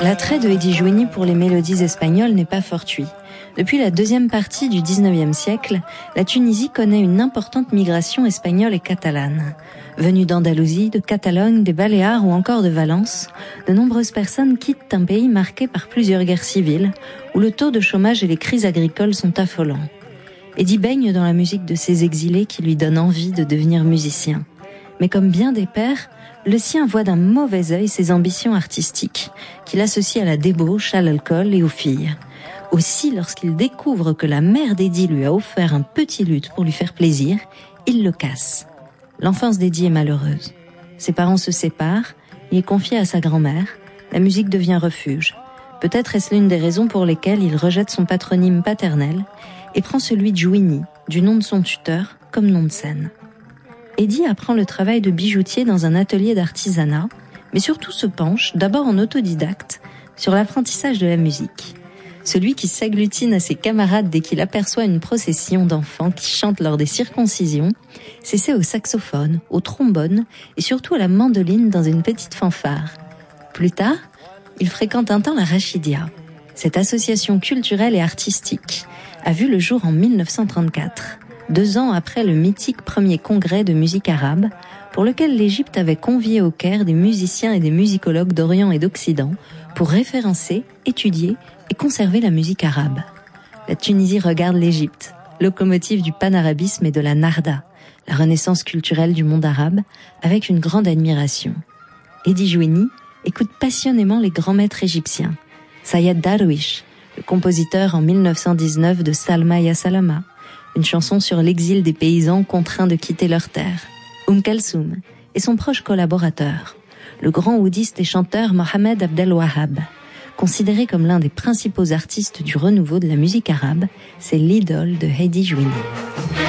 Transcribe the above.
L'attrait de Hedi Jouini pour les mélodies espagnoles n'est pas fortuit. Depuis la deuxième partie du XIXe siècle, la Tunisie connaît une importante migration espagnole et catalane. Venues d'Andalousie, de Catalogne, des Baléares ou encore de Valence, de nombreuses personnes quittent un pays marqué par plusieurs guerres civiles, où le taux de chômage et les crises agricoles sont affolants. Hedi baigne dans la musique de ces exilés qui lui donnent envie de devenir musicien. Mais comme bien des pères, le sien voit d'un mauvais œil ses ambitions artistiques, qu'il associe à la débauche, à l'alcool et aux filles. Aussi, lorsqu'il découvre que la mère d'Hedi lui a offert un petit luth pour lui faire plaisir, il le casse. L'enfance d'Hedi est malheureuse. Ses parents se séparent, il est confié à sa grand-mère, la musique devient refuge. Peut-être est-ce l'une des raisons pour lesquelles il rejette son patronyme paternel et prend celui de Jouini, du nom de son tuteur, comme nom de scène. Hedi apprend le travail de bijoutier dans un atelier d'artisanat, mais surtout se penche, d'abord en autodidacte, sur l'apprentissage de la musique. Celui qui s'agglutine à ses camarades dès qu'il aperçoit une procession d'enfants qui chantent lors des circoncisions, s'essaie au saxophone, au trombone et surtout à la mandoline dans une petite fanfare. Plus tard, il fréquente un temps la Rachidia. Cette association culturelle et artistique a vu le jour en 1934. 2 ans après le mythique premier congrès de musique arabe, pour lequel l'Égypte avait convié au Caire des musiciens et des musicologues d'Orient et d'Occident pour référencer, étudier et conserver la musique arabe. La Tunisie regarde l'Égypte, locomotive du panarabisme et de la narda, la renaissance culturelle du monde arabe, avec une grande admiration. Hedi Jouini écoute passionnément les grands maîtres égyptiens. Sayed Darwish, le compositeur en 1919 de Salma Ya Salama, une chanson sur l'exil des paysans contraints de quitter leur terre. Kalsoum et son proche collaborateur, le grand oudiste et chanteur Mohamed Abdel Wahab. Considéré comme l'un des principaux artistes du renouveau de la musique arabe, c'est l'idole de Hedi Jouini.